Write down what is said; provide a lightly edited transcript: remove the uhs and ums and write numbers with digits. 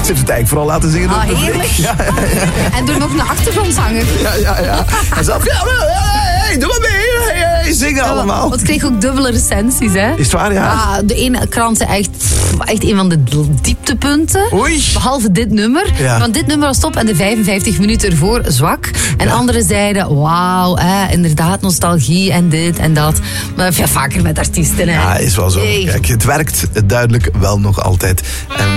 heeft het eigenlijk vooral laten zingen. Ah, heerlijk. Ja. En doe nog een achtergrondzanger. Ja. En zelf, hey, doe maar mee. Hey, zingen allemaal. Want het kreeg ook dubbele recensies, hè? Is het waar, ja? Ah, de ene krant zei echt een van de dieptepunten. Oei. Behalve dit nummer. Ja. Want dit nummer was top en de 55 minuten ervoor zwak. En anderen zeiden, wauw, inderdaad, nostalgie en dit en dat. Maar ja, vaker met artiesten, hè. Ja, is wel zo. Hey. Kijk, het werkt duidelijk wel nog altijd.